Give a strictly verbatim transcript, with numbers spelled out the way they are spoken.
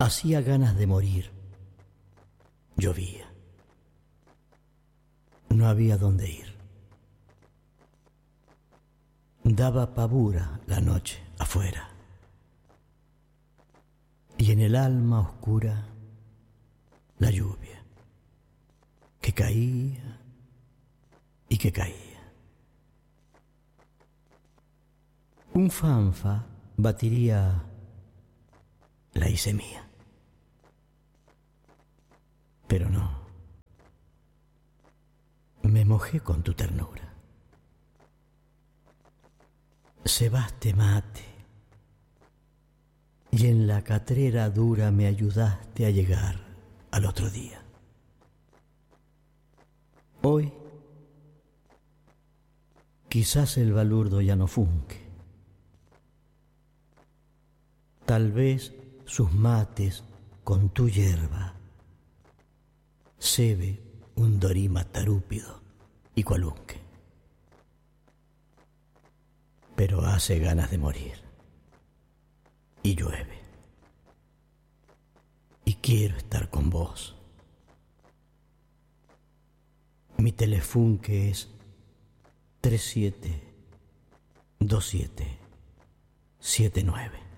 Hacía ganas de morir. Llovía. No había dónde ir. Daba pavura la noche afuera. Y en el alma oscura la lluvia que caía y que caía. Un fanfa batiría, la hice mía. Pero no, me mojé con tu ternura. Cebaste mate y en la catrera dura me ayudaste a llegar al otro día. Hoy, quizás el balurdo ya no funque. Tal vez sus mates con tu hierba cebe un dorima tarúpido y cualunque. Pero hace ganas de morir y llueve y quiero estar con vos. Mi telefunque es tres siete dos siete siete nueve.